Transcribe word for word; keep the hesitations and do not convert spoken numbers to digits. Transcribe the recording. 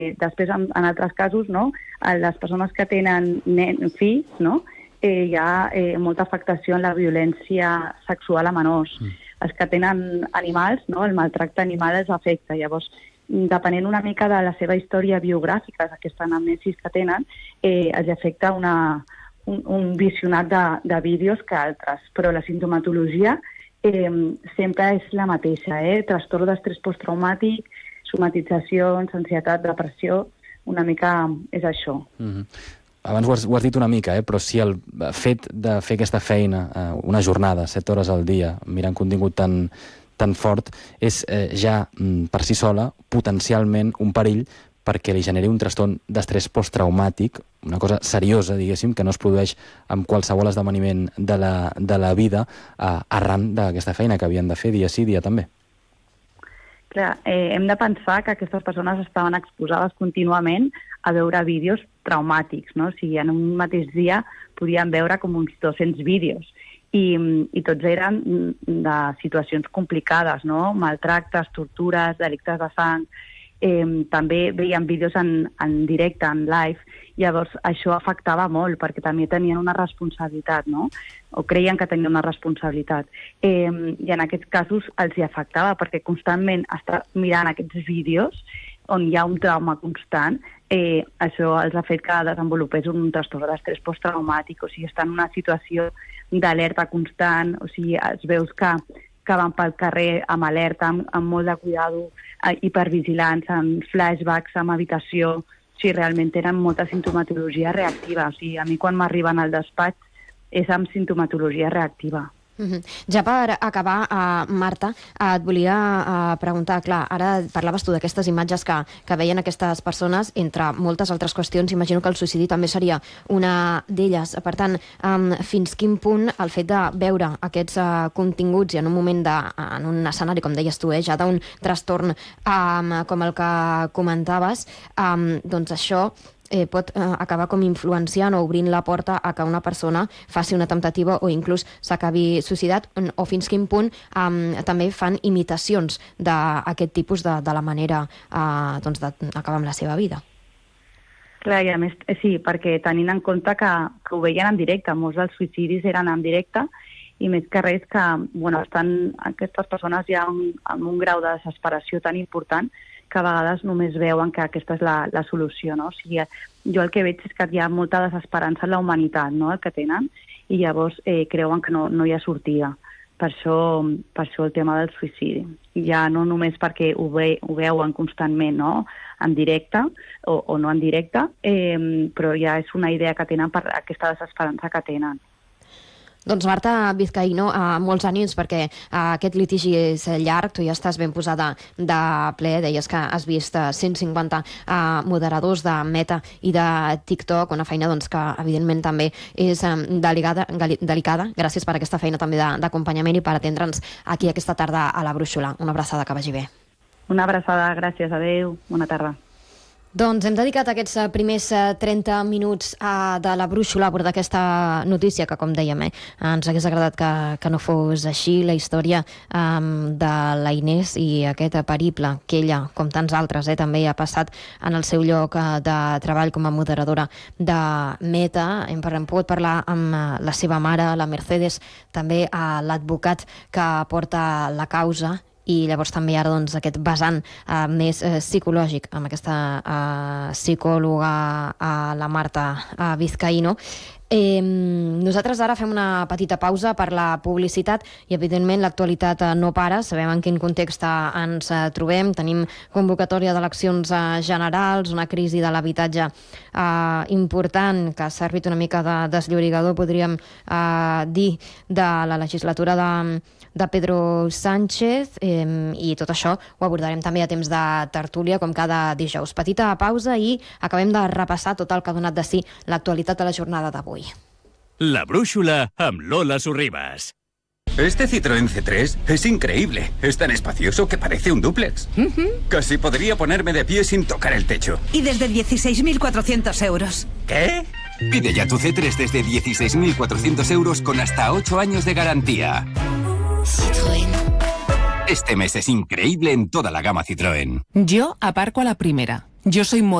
després, en, en altres casos, no, les persones que tenen nen, fills, no, eh, hi ha eh, molta afectació en la violència sexual a menors. Mm. Els que tenen animals, no, el maltracte animal els afecta. Llavors, depenent una mica de la seva història biogràfica, d'aquesta anamnesis que tenen, eh, els afecta una, un, un visionat de, de vídeos que altres. Però la sintomatologia eh, sempre és la mateixa, eh? Trastorn d'estrès posttraumàtic, somatitzacions, ansietat, depressió, una mica és això. Mm-hmm. Abans ho has, ho has dit una mica, eh? Però si el fet de fer aquesta feina, eh, una jornada, set hores al dia, mirant contingut tan, tan fort, és eh, ja mm, per si sola potencialment un perill perquè li generi un trastorn d'estrès posttraumàtic, una cosa seriosa, diguéssim, que no es produeix amb qualsevol esdeveniment de la, de la vida eh, arran d'aquesta feina que havien de fer dia sí, dia també. Clar, eh, hem de pensar que aquestes persones estaven exposades contínuament a veure vídeos traumàtics, no? O sigui, en un mateix dia podien veure com uns dos-cents vídeos i, i tots eren de situacions complicades, no? Maltractes, tortures, delictes de sang. Eh, també veien vídeos en, en directe, en live. Llavors, això afectava molt, perquè també tenien una responsabilitat, no? O creien que tenien una responsabilitat. Eh, I en aquests casos els hi afectava, perquè constantment estar mirant aquests vídeos on hi ha un trauma constant, eh, això els ha fet que desenvolupés un trastorn d'estrès posttraumàtic, o sigui, estar en una situació d'alerta constant, o sigui, es veus que, que van pel carrer amb alerta, amb, amb molt de cuidado, eh, hipervigilants, amb flashbacks, amb habitació. O sigui, realment tenen molta sintomatologia reactiva. O sigui, a mi quan m'arriben al despatx és amb sintomatologia reactiva. Mm-hmm. Ja per acabar, uh, Marta, uh, et volia uh, preguntar, clar, ara parlaves tu d'aquestes imatges que, que veien aquestes persones, entre moltes altres qüestions, imagino que el suïcidi també seria una d'elles. Per tant, um, fins quin punt el fet de veure aquests uh, continguts i en un moment, de, en un escenari, com deies tu, eh, ja d'un trastorn um, com el que comentaves, um, doncs això Eh, pot eh, acabar com influenciant o obrint la porta a que una persona faci una temptativa o inclús s'acabi suïcidat, o fins quin punt eh, també fan imitacions d'aquest tipus de, de la manera eh, doncs d'acabar amb la seva vida. Clar, i a més, sí, perquè tenint en compte que, que ho veien en directe, molts dels suïcidis eren en directe, i més que res que, bueno, estan aquestes persones ja en, en un grau de desesperació tan important que a vegades només veuen que aquesta és la, la solució, no? O sigui, jo el que veig és que hi ha molta desesperança en la humanitat, no?, el que tenen, i llavors eh, creuen que no, no hi ha sortida. Per això, per això el tema del suïcidi. Ja no només perquè ho, ve, ho veuen constantment, no?, en directe o, o no en directe, eh, però ja és una idea que tenen per aquesta desesperança que tenen. Doncs Marta Vizcaíno, uh, molts ànims perquè uh, aquest litigi és llarg, tu ja estàs ben posada de ple, deies que has vist uh, cent cinquanta uh, moderadors de Meta i de TikTok, una feina doncs, que evidentment també és um, delicada, delicada. Gràcies per aquesta feina també d'acompanyament i per atendre'ns aquí aquesta tarda a la Brúixola. Una abraçada, que vagi bé. Una abraçada, gràcies, adeu, bona tarda. Doncs hem dedicat aquests primers trenta minuts a, de la Brúixola a abordar aquesta notícia que, com dèiem, eh, ens hagués agradat que, que no fos així, la història um, de la Inés i aquest periple que ella, com tants altres, eh, també ha passat en el seu lloc de treball com a moderadora de Meta. Hem, hem pogut parlar amb la seva mare, la Mercedes, també a l'advocat que porta la causa, i llavors també ara doncs, aquest vessant uh, més uh, psicològic amb aquesta uh, psicòloga, uh, la Marta uh, Vizcaíno. Eh, nosaltres ara fem una petita pausa per la publicitat i evidentment l'actualitat no para, sabem en quin context ens trobem, tenim convocatòria d'eleccions generals, una crisi de l'habitatge eh, important que ha servit una mica de desllorigador, podríem eh, dir, de la legislatura de, de Pedro Sánchez, eh, i tot això ho abordarem també a temps de tertúlia com cada dijous. Petita pausa i acabem de repassar tot el que ha donat de si l'actualitat de la jornada d'avui. La Brúixola amb Lola Sorribas. Este Citroën C tres es increíble. Es tan espacioso que parece un dúplex. Uh-huh. Casi podría ponerme de pie sin tocar el techo. Y desde dieciséis mil cuatrocientos euros. ¿Qué? Pide ya tu C tres desde dieciséis mil cuatrocientos euros con hasta ocho años de garantía. Citroën. Este mes es increíble en toda la gama Citroën. Yo aparco a la primera. Yo soy